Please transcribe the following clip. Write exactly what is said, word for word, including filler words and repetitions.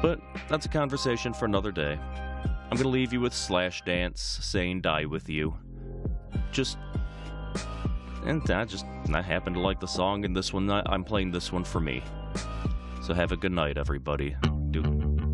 But that's a conversation for another day. I'm going to leave you with Slash Dance saying Die With You. Just, and I just, I happen to like the song, and this one, I'm playing this one for me. So have a good night, everybody. Do.